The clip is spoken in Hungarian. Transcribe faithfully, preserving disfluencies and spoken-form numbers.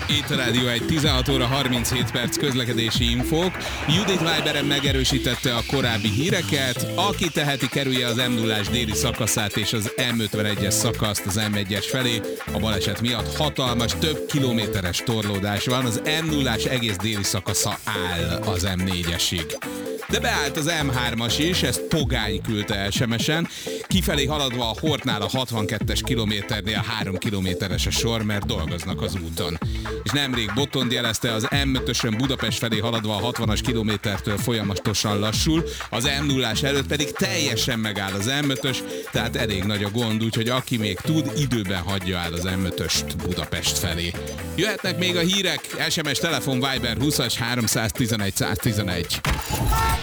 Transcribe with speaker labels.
Speaker 1: Itt a Rádió egy tizenhat óra harminchét perc közlekedési infók. Judit Viberen megerősítette a korábbi híreket. Aki teheti, kerülje az em nullás déli szakaszát és az em ötvenegyes szakaszt az em egyes felé. A baleset miatt hatalmas, több kilométeres torlódás van. Az em nullás egész déli szakasza áll az em négyesig. De beállt az em hármas is, ezt Pogány küldte es em esen. Kifelé haladva a Hortnál a hatvankettes kilométernél három kilométeres a sor, mert dolgoznak az úton. És nemrég Botond jelezte, az em ötösön Budapest felé haladva a hatvanas kilométertől folyamatosan lassul, az em nullás előtt pedig teljesen megáll az em ötös, tehát elég nagy a gond, úgyhogy aki még tud, időben hagyja el az em ötöst Budapest felé. Jöhetnek még a hírek, es em es, telefon, Viber húszas háromszáztizenegy száztizenegy.